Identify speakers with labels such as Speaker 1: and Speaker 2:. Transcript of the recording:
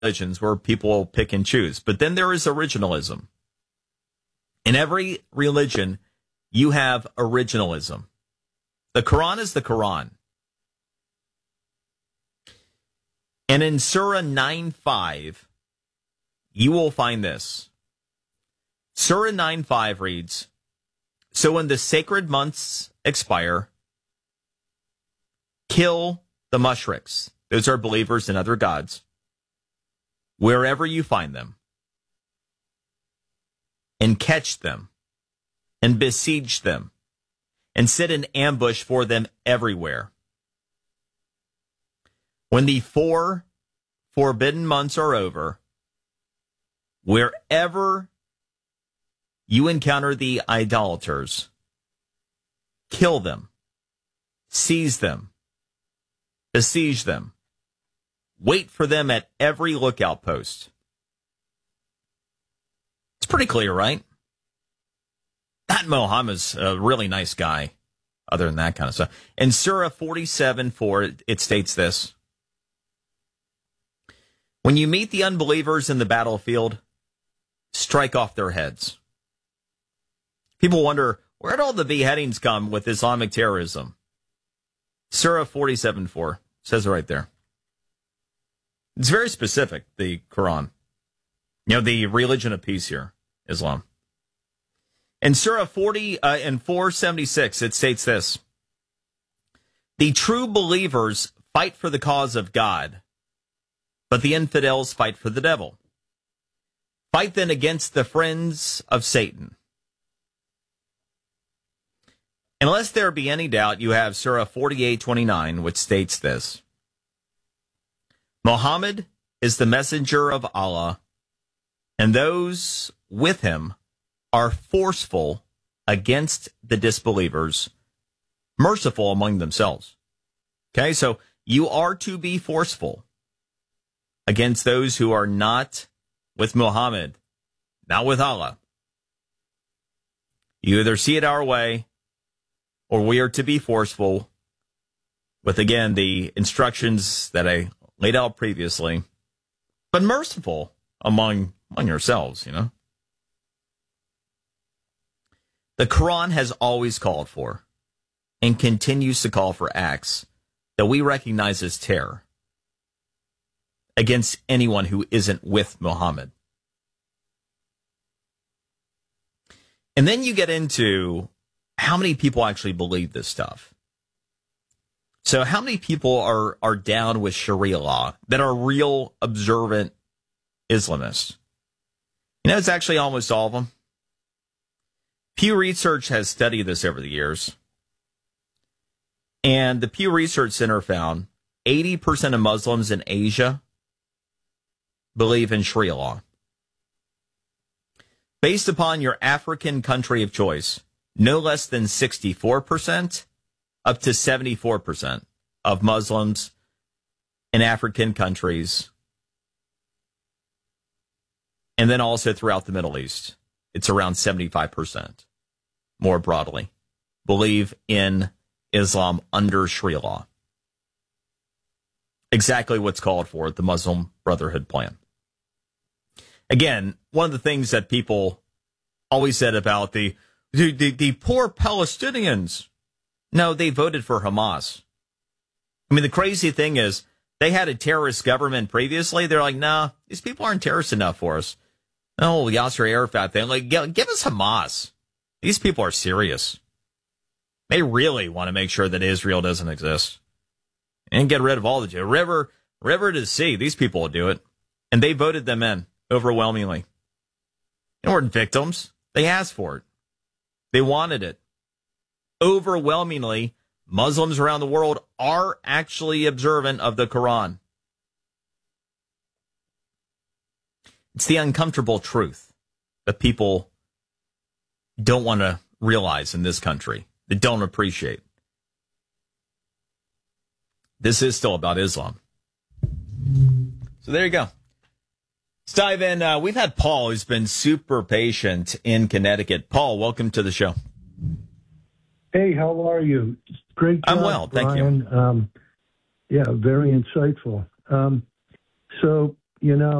Speaker 1: religions where people pick and choose. But then there is originalism. In every religion, you have originalism. The Quran is the Quran. And in Surah 9:5, you will find this. Surah 9:5 reads, "So when the sacred months expire, kill the mushriks." Those are believers in other gods. "Wherever you find them, and catch them, and besiege them, and set an ambush for them everywhere. When the 4 forbidden months are over, wherever you encounter the idolaters, kill them, seize them, besiege them, wait for them at every lookout post." It's pretty clear, right? That Muhammad's a really nice guy, other than that kind of stuff. In Surah 47:4, it states this: "When you meet the unbelievers in the battlefield, strike off their heads." People wonder, where'd all the beheadings come with Islamic terrorism? Surah 47:4 says it right there. It's very specific, the Quran. You know, the religion of peace here, Islam. In Surah 476, it states this: "The true believers fight for the cause of God, but the infidels fight for the devil. Fight then against the friends of Satan." Unless there be any doubt, you have Surah 48:29, which states this: "Muhammad is the messenger of Allah, and those with him are forceful against the disbelievers, merciful among themselves." Okay, so you are to be forceful against those who are not with Muhammad, not with Allah. You either see it our way, or we are to be forceful with, again, the instructions that I laid out previously, but merciful among yourselves, you know. The Quran has always called for, and continues to call for, acts that we recognize as terror against anyone who isn't with Muhammad. And then you get into how many people actually believe this stuff. So how many people are down with Sharia law that are real observant Islamists? You know, it's actually almost all of them. Pew Research has studied this over the years. And the Pew Research Center found 80% of Muslims in Asia believe in Sharia law. Based upon your African country of choice, no less than 64%, up to 74% of Muslims in African countries, and then also throughout the Middle East, it's around 75%, more broadly, believe in Islam under Sharia law. Exactly what's called for, the Muslim Brotherhood plan. Again, one of the things that people always said about the poor Palestinians. No, they voted for Hamas. I mean, the crazy thing is, they had a terrorist government previously. They're like, nah, these people aren't terrorists enough for us. No, Yasser Arafat thing, like, give us Hamas. These people are serious. They really want to make sure that Israel doesn't exist. And get rid of all the Jews. River to the sea, these people will do it. And they voted them in overwhelmingly. They weren't victims. They asked for it. They wanted it. Overwhelmingly, Muslims around the world are actually observant of the Quran. It's the uncomfortable truth that people don't want to realize in this country, that don't appreciate. This is still about Islam. So there you go. Let's dive in. We've had Paul, who's been super patient in Connecticut. Paul, welcome to the show.
Speaker 2: Hey, how are you? Great job,
Speaker 1: I'm well, thank
Speaker 2: Brian.
Speaker 1: you.
Speaker 2: Yeah, very insightful. So you know.